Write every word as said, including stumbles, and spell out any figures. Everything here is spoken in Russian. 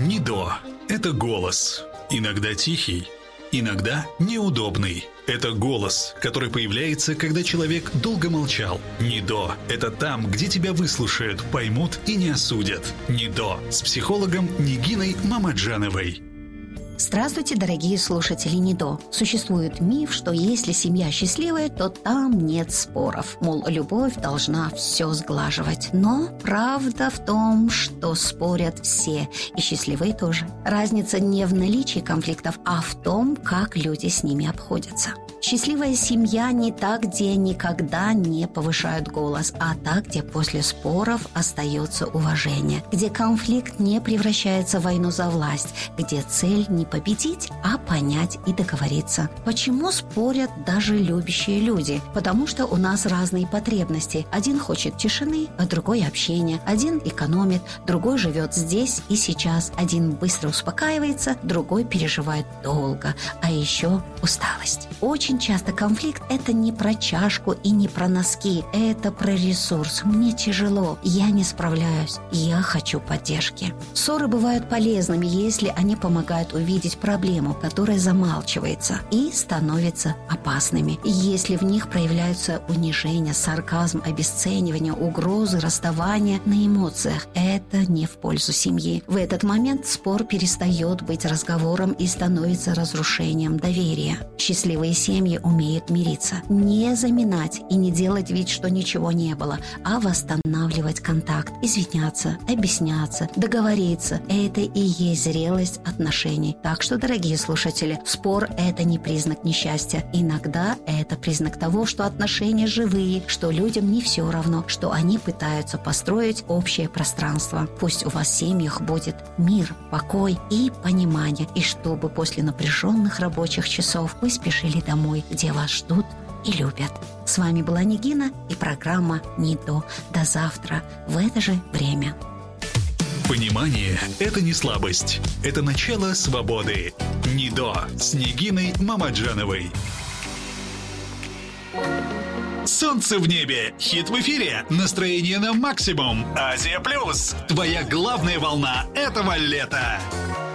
НИДО – это голос. Иногда тихий, иногда неудобный. Это голос, который появляется, когда человек долго молчал. НИДО – это там, где тебя выслушают, поймут и не осудят. НИДО с психологом Нигиной Мамаджановой. Здравствуйте, дорогие слушатели НИДО. Существует миф, что если семья счастливая, то там нет споров. Мол, любовь должна все сглаживать. Но правда в том, что спорят все, и счастливые тоже. Разница не в наличии конфликтов, а в том, как люди с ними обходятся. Счастливая семья не та, где никогда не повышают голос, а та, где после споров остается уважение, где конфликт не превращается в войну за власть, где цель не победить, а понять и договориться. Почему спорят даже любящие люди? Потому что у нас разные потребности. Один хочет тишины, а другой общения. Один экономит, другой живет здесь и сейчас. Один быстро успокаивается, другой переживает долго. А еще усталость. Очень часто конфликт – это не про чашку и не про носки. Это про ресурс. Мне тяжело, я не справляюсь, я хочу поддержки. Ссоры бывают полезными, если они помогают увидеть проблему, которая замалчивается, и становятся опасными, если в них проявляются унижение, сарказм, обесценивание, угрозы, расставание на эмоциях. Это не в пользу семьи. В этот момент спор перестает быть разговором и становится разрушением доверия. Счастливые семьи умеют мириться, не заминать и не делать вид, что ничего не было, а восстанавливать контакт, извиняться, объясняться, договориться. Это и есть зрелость отношений. Так что, дорогие слушатели, спор – это не признак несчастья. Иногда это признак того, что отношения живые, что людям не все равно, что они пытаются построить общее пространство. Пусть у вас в семьях будет мир, покой и понимание, и чтобы после напряженных рабочих часов вы спешили домой, где вас ждут и любят. С вами была Нигина и программа НИДО. До завтра в это же время. Понимание – это не слабость. Это начало свободы. НИДО с Нигиной Мамаджановой. Солнце в небе. Хит в эфире. Настроение на максимум. Азия Плюс. Твоя главная волна этого лета.